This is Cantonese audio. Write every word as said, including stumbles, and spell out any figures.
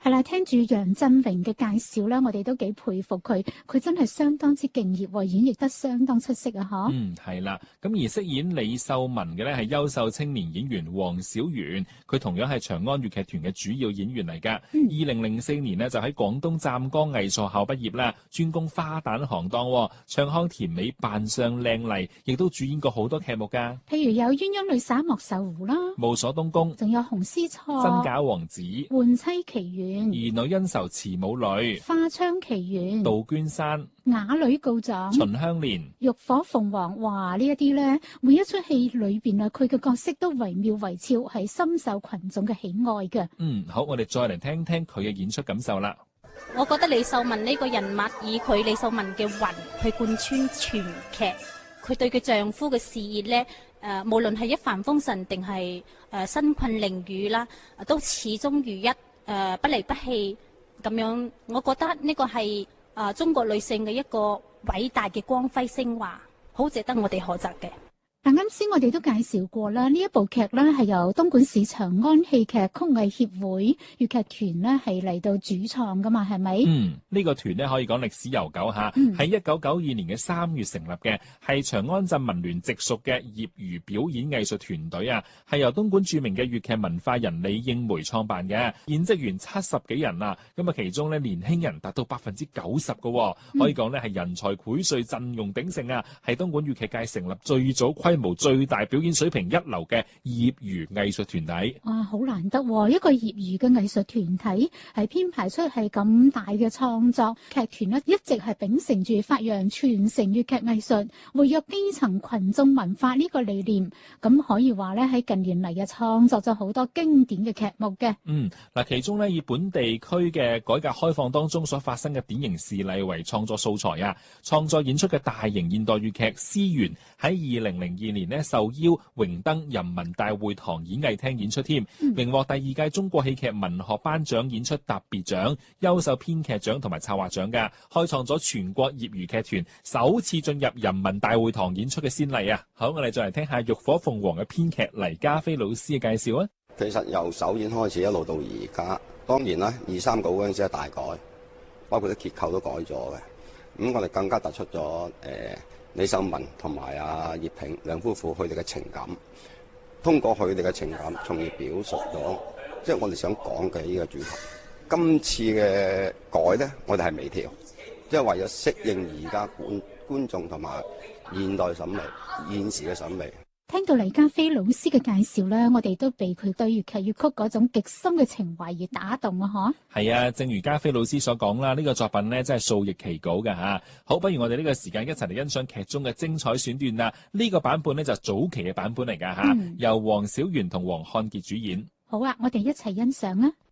係啦，聽住楊振榮嘅介紹咧，我哋都幾佩服佢，佢真係相當之敬業，演繹得相當出色啊！嗬。 嗯，係啦。咁而飾演李秀文嘅咧係優秀青年演員黃小媛，佢同樣係長安粵劇團嘅主要演員嚟㗎。二零零四年呢，就喺廣東湛江藝術學校畢業啦，專攻花旦行當，唱腔甜美，扮相靚麗，亦都主演過好多劇目㗎。 譬如有鴛鴦女灑莫壽湖啦， 霧鎖東宮， 仲有紅絲錯， 真假王子， 換妻奇緣， 兒女恩仇慈母女， 花槍奇緣， 杜鵑山， 啞女告狀， 秦香蓮， 浴火鳳凰。哇！呢一啲咧，每一出戲裏邊啊，佢嘅角色都惟妙惟肖，係深受群眾嘅喜愛嘅。 嗯，好，我哋再嚟聽聽佢嘅演出感受啦。 我覺得李秀文呢個人物以佢李秀文嘅魂去貫穿全劇，佢對佢丈夫嘅事業咧，誒、呃，無論係一帆風順定係誒身困囹圄啦，都始終如一，誒、呃、不離不棄咁樣。我覺得呢個係誒、呃、中國女性嘅一個偉大嘅光輝昇華，好值得我哋學習嘅。 嗱，啱先我哋都介紹過啦，呢一部劇咧係由東莞市長安戲劇曲藝協會粵劇團咧係嚟到主創噶嘛，係咪？ 嗯，呢、這個團咧可以講歷史悠久吓，喺一九九二年嘅三月成立嘅，係長安鎮文聯直屬嘅業餘表演藝術團隊啊，係由東莞著名嘅粵劇文化人李應梅創辦嘅，現職員七十幾人啊，咁啊其中咧年輕人達到百分之九十嘅，可以講咧係人才薈萃，陣容鼎盛啊，係東莞粵劇界成立最早規規模最大、表演水平一流嘅業餘藝術團體。 哇，好難得喎！一個業餘嘅藝術團體係編排出係咁大嘅創作劇團咧，一直係秉承住發揚傳承粵劇藝術、活躍基層群眾文化呢個理念。咁可以話咧，喺近年嚟嘅創作咗好多經典嘅劇目嘅。 嗯，嗱，其中咧以本地區嘅改革開放當中所發生嘅典型事例為創作素材啊，創作演出嘅大型現代粵劇《思源》喺二零零二年呢受邀榮登人民大會堂演藝廳演出添，榮獲第二屆中國戲劇文學頒獎演出特別獎、優秀編劇獎同埋策劃獎嘅，開創咗全國業餘劇團首次進入人民大會堂演出嘅先例啊！好，我哋再嚟聽下浴火鳳凰嘅編劇黎家飛老師嘅介紹啊！ 其實由首演開始一路到而家，當然啦，二三稿嗰陣時係大改，包括啲結構都改咗嘅。咁我哋更加突出咗誒、呃、李秀文同埋阿葉萍兩夫婦佢哋嘅情感，通過佢哋嘅情感，從而表述咗即係我哋想講嘅呢個主題。今次嘅改咧，我哋係微調，即係為咗適應而家觀觀眾同埋現代審美、現時嘅審美。 聽到黎家飛老師嘅介紹咧，我哋都被佢對粵劇粵曲嗰種極深嘅情懷而打動啊！嗬，係啊，正如家飛老師所講啦，呢、這個作品呢真係數譯其稿㗎吓。好，不如我哋呢個時間一齊嚟欣賞劇中嘅精彩選段啦。呢、這個版本呢就早期嘅版本嚟㗎吓，嗯、由黃小媛同黃漢傑主演。 好啊，我哋一齊欣賞啊！